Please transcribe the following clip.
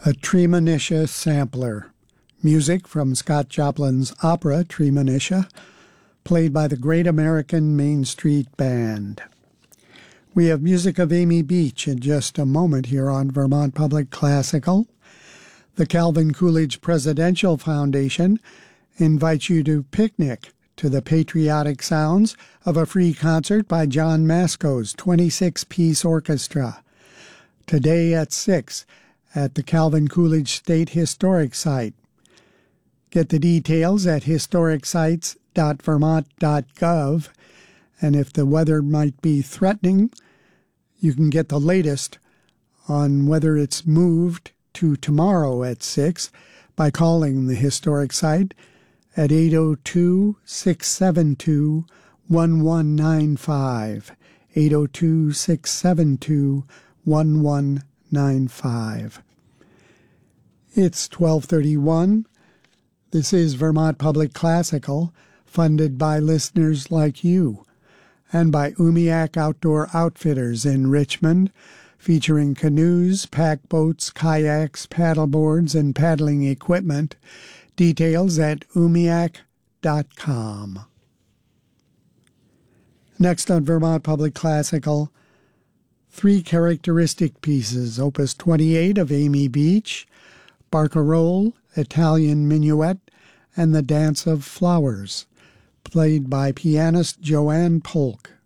A Treemonisha Sampler. Music from Scott Joplin's opera Treemonisha, played by the Great American Main Street Band. We have music of Amy Beach in just a moment here on Vermont Public Classical. The Calvin Coolidge Presidential Foundation invites you to picnic to the patriotic sounds of a free concert by John Masco's 26-piece orchestra. Today at 6 at the Calvin Coolidge State Historic Site. Get the details at historicsites.vermont.gov, and if the weather might be threatening, you can get the latest on whether it's moved to tomorrow at 6 by calling the historic site at 802-672-1195, 802-672-1195. It's 12:31. This is Vermont Public Classical, funded by listeners like you, and by Umiak Outdoor Outfitters in Richmond, featuring canoes, pack boats, kayaks, paddleboards, and paddling equipment. Details at umiak.com. Next on Vermont Public Classical, three characteristic pieces, Opus 28 of Amy Beach, Barcarolle, Italian Minuet, and The Dance of Flowers, played by pianist Joanne Polk.